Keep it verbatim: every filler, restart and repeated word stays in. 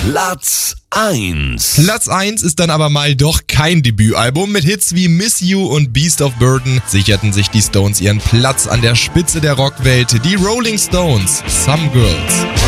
Platz eins. Platz eins ist dann aber mal doch kein Debütalbum. Mit Hits wie Miss You und Beast of Burden sicherten sich die Stones ihren Platz an der Spitze der Rockwelt. Die Rolling Stones, Some Girls.